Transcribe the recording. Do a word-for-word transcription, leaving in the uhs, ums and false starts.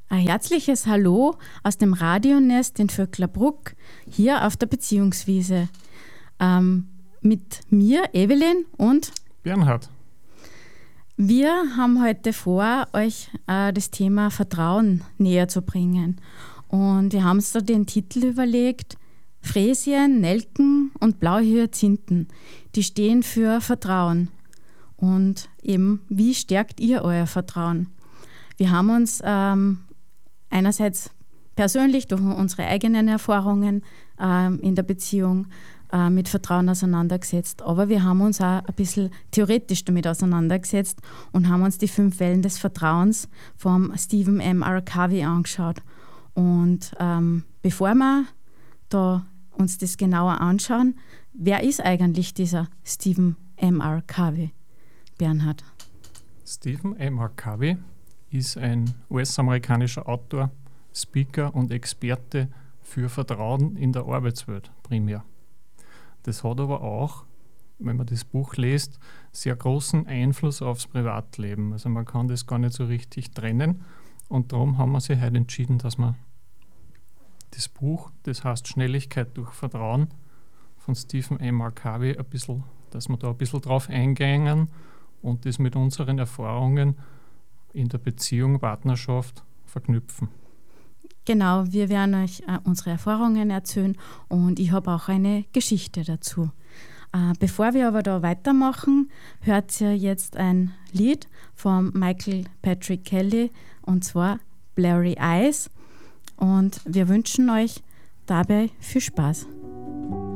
Ein herzliches Hallo aus dem Radionest in Vöcklerbruck, hier auf der Beziehungswiese. Ähm, mit mir, Evelyn und Bernhard. Wir haben heute vor, euch äh, das Thema Vertrauen näher zu bringen. Und wir haben uns da den Titel überlegt: Fräsien, Nelken und Blauhyazinthen. Die stehen für Vertrauen. Und eben, wie stärkt ihr euer Vertrauen? Wir haben uns ähm, einerseits persönlich durch unsere eigenen Erfahrungen ähm, in der Beziehung äh, mit Vertrauen auseinandergesetzt, aber wir haben uns auch ein bisschen theoretisch damit auseinandergesetzt und haben uns die fünf Wellen des Vertrauens vom Stephen M R Covey angeschaut. Und ähm, bevor wir da uns das genauer anschauen, wer ist eigentlich dieser Stephen M R Covey? Bernhard. Stephen M R Covey ist ein U S-amerikanischer Autor, Speaker und Experte für Vertrauen in der Arbeitswelt primär. Das hat aber auch, wenn man das Buch liest, sehr großen Einfluss aufs Privatleben. Also man kann das gar nicht so richtig trennen und darum haben wir sich heute entschieden, dass wir das Buch, das heißt Schnelligkeit durch Vertrauen von Stephen M R Covey, ein bisschen, dass wir da ein bisschen drauf eingehen und das mit unseren Erfahrungen in der Beziehung, Partnerschaft verknüpfen. Genau, wir werden euch äh, unsere Erfahrungen erzählen und ich habe auch eine Geschichte dazu. Äh, bevor wir aber da weitermachen, hört ihr jetzt ein Lied von Michael Patrick Kelly und zwar Blurry Eyes und wir wünschen euch dabei viel Spaß.